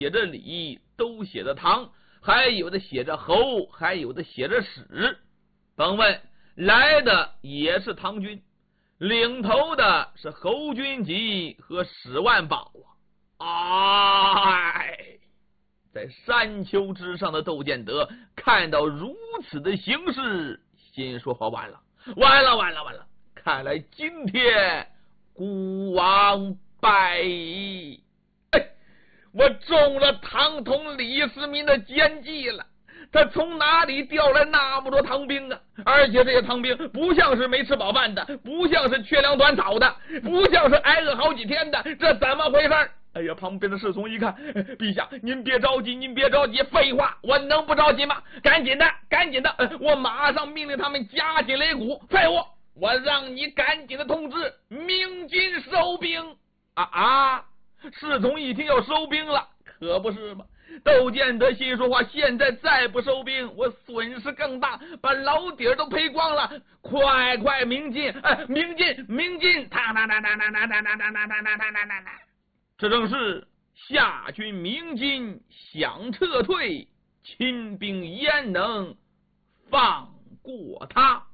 写着李，都写着唐，还有的写着侯，还有的写着史。甭问，来的也是唐军，领头的是侯君集和史万宝啊！哎，在山丘之上的窦建德看到如此的形势，心说话完了，看来今天孤王败矣。我中了唐统李世民的奸计了，他从哪里调来那么多唐兵啊？而且这些唐兵不像是没吃饱饭的，不像是缺粮短草的，不像是挨饿好几天的，这怎么回事？哎呀，旁边的侍从一看，陛下您别着急，废话，我能不着急吗？赶紧的，我马上命令他们加紧擂鼓。废物，我让你赶紧的通知明军收兵啊！侍从一听要收兵了，可不是吗？窦建德心说话，现在再不收兵，我损失更大，把老底儿都赔光了。快鸣金！鸣金！这正是夏军鸣金想撤退，秦兵焉能放过他？